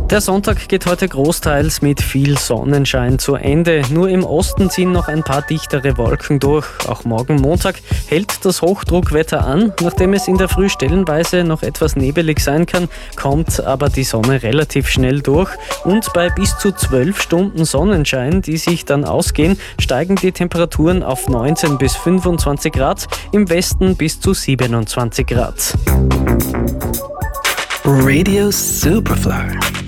Der Sonntag geht heute großteils mit viel Sonnenschein zu Ende. Nur im Osten ziehen noch ein paar dichtere Wolken durch. Auch morgen Montag hält das Hochdruckwetter an. Nachdem es in der Früh stellenweise noch etwas nebelig sein kann, kommt aber die Sonne relativ schnell durch. Und bei bis zu 12 Stunden Sonnenschein, die sich dann ausgehen, steigen die Temperaturen auf 19 bis 25 Grad, im Westen bis zu 27 Grad. Radio Superfly.